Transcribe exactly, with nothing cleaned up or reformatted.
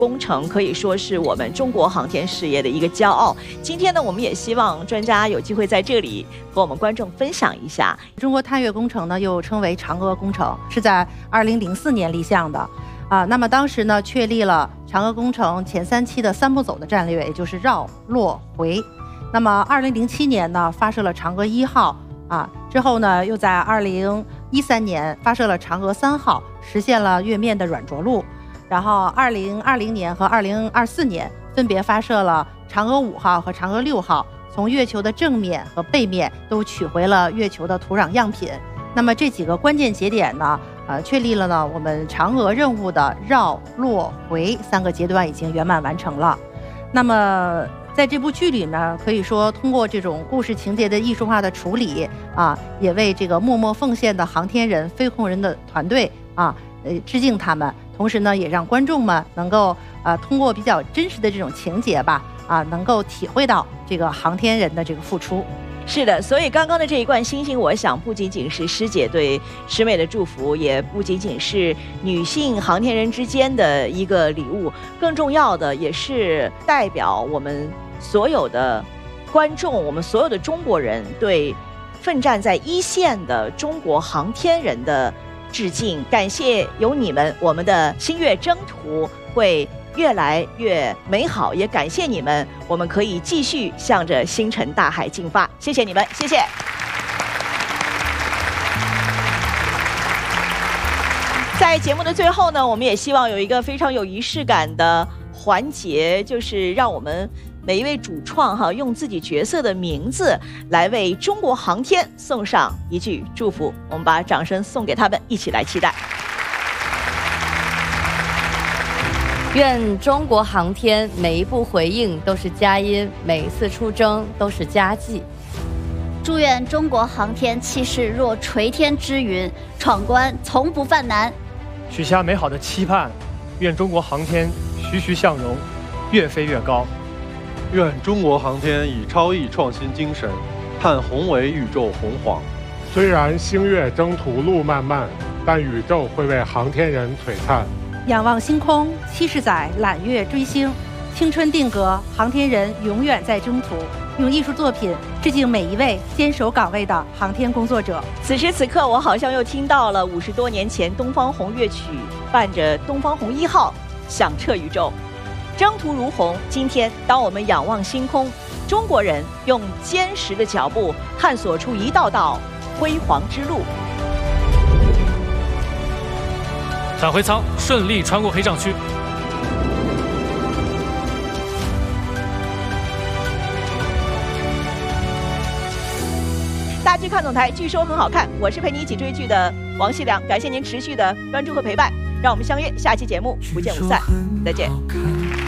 工程可以说是我们中国航天事业的一个骄傲。今天呢，我们也希望专家有机会在这里和我们观众分享一下。 中国探月工程呢，又称为嫦娥工程，是在二零零四年立项的。啊，那么当时呢，确立了嫦娥工程前三期的三步走的战略，也就是绕、落、回。那么二零零七年呢，发射了嫦娥一号，啊，之后呢，又在二零一三年发射了嫦娥三号，实现了月面的软着陆。然后二零二零年和二零二四年分别发射了嫦娥五号和嫦娥六号，从月球的正面和背面都取回了月球的土壤样品。那么这几个关键节点呢，呃，确立了呢我们嫦娥任务的绕、落、回三个阶段已经圆满完成了。那么在这部剧里呢，可以说通过这种故事情节的艺术化的处理啊，也为这个默默奉献的航天人、飞行人的团队啊，呃，致敬他们。同时呢，也让观众们能够呃通过比较真实的这种情节吧，啊，能够体会到这个航天人的这个付出。 是的，所以刚刚的这一罐星星，我想不仅仅是师姐对师妹的祝福，也不仅仅是女性航天人之间的一个礼物，更重要的也是代表我们所有的观众，我们所有的中国人对奋战在一线的中国航天人的致敬。感谢有你们，我们的星月征途会越来越美好，也感谢你们，我们可以继续向着星辰大海进发。谢谢你们，谢谢。在节目的最后呢，我们也希望有一个非常有仪式感的环节，就是让我们每一位主创哈，用自己角色的名字来为中国航天送上一句祝福。我们把掌声送给他们，一起来期待。 愿中国航天每一步回应都是佳音，每一次出征都是佳绩。 祝愿中国航天气势若垂天之云，闯关从不犯难。 许下美好的期盼，愿中国航天栩栩向荣，越飞越高。 愿中国航天以超逸创新精神，探宏伟宇宙洪荒。 虽然星月征途路漫漫，但宇宙会为航天人璀璨。 仰望星空，七十载揽月追星，青春定格，航天人永远在征途。用艺术作品致敬每一位坚守岗位的航天工作者。 此时此刻，我好像又听到了五十多年前东方红乐曲，伴着东方红一号响彻宇宙。征途如虹，今天当我们仰望星空，中国人用坚实的脚步探索出一道道辉煌之路。 返回舱顺利穿过黑障区。 大剧看总台，剧收很好看，我是陪你一起追剧的王熙良，感谢您持续的关注和陪伴，让我们相约下期节目不见不散，再见。